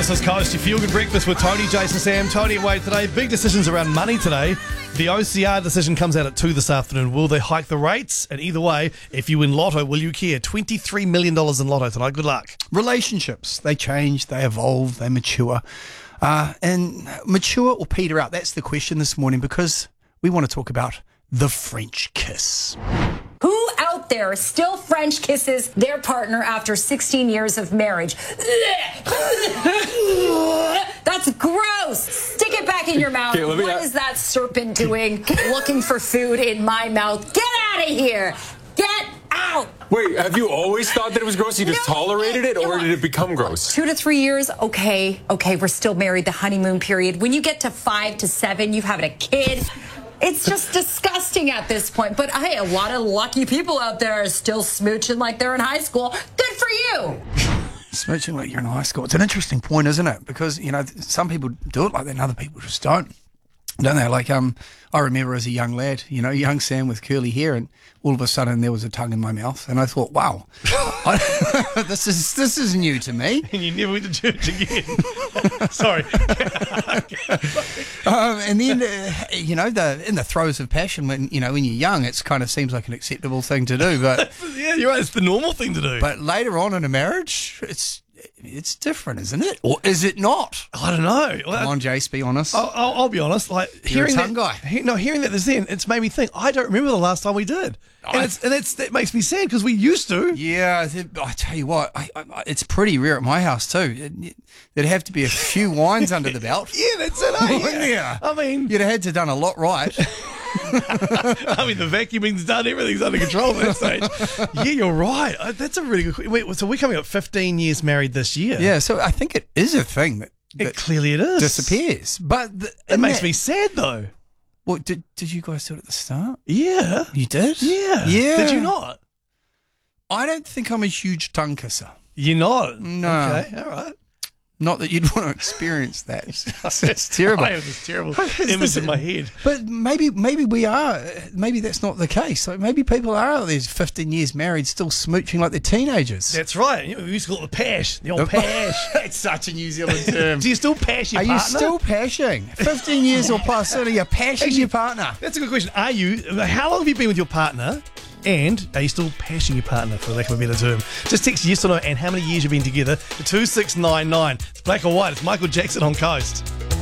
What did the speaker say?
This is Coast, your feel-good breakfast with Tony, Jason, Sam, Tony and Wade today. Big decisions around money today. The OCR decision comes out at 2 this afternoon. Will they hike the rates? And either way, if you win Lotto, will you care? $23 million in Lotto tonight. Good luck. Relationships, they change, they evolve, they mature. And mature or peter out? That's the question this morning, because we want to talk about the French kiss. Who out there still French kisses their partner after 16 years of marriage? That's gross. Stick it back in your mouth. Okay, what is that serpent doing looking for food in my mouth? Get out of here. Get out. Wait, have you always thought that it was gross? You just tolerated it, or did it become gross? 2 to 3 years, okay, we're still married, the honeymoon period. When you get to 5 to 7, you've having a kid. It's just disgusting at this point. But hey, a lot of lucky people out there are still smooching like they're in high school. Good for you. Smooching like you're in high school. It's an interesting point, isn't it? Because, you know, some people do it like that and other people just don't they? Like, I remember as a young lad, you know, young Sam with curly hair, and all of a sudden there was a tongue in my mouth, and I thought, wow, this is new to me. And you never went to church again. Sorry. And then, you know, in the throes of passion, when you're young, it kind of seems like an acceptable thing to do. But Yeah, you're right. It's the normal thing to do. but later on in a marriage, it's different, isn't it? Or is it not? I don't know. Come on, Jace, be honest. I'll be honest. Like You're a hearing tongue that, guy. hearing that this then, it's made me think. I don't remember the last time we did, that makes me sad because we used to. Yeah, I tell you what, it's pretty rare at my house too. There'd have to be a few wines under the belt. Yeah, that's it. Wouldn't Yeah. you? I mean, You'd have had to done a lot right. the vacuuming's done. Everything's under control at that stage. Yeah, you're right. That's a really good question. Wait, so we're coming up 15 years married this year. Yeah, so I think it is a thing that Clearly it is. disappears. But It makes me sad though. Well, did you guys do it at the start? Yeah. You did? Yeah. Yeah. Did you not? I don't think I'm a huge tongue kisser. You're not? No. Okay, all right. Not that you'd want to experience that. It's terrible. I have this terrible image in my head. But maybe we are. Maybe that's not the case. Like maybe people are out there 15 years married, still smooching like they're teenagers. That's right. We used to call it the pash. The old pash. It's such a New Zealand term. Do you still pash your Are partner? you still pashing? 15 years or plus, so you're pashing your partner. That's a good question. How long have you been with your partner? And are you still pashing your partner, for lack of a better term? Just text yes or no and how many years you've been together to 2699. It's black or white. It's Michael Jackson on Coast.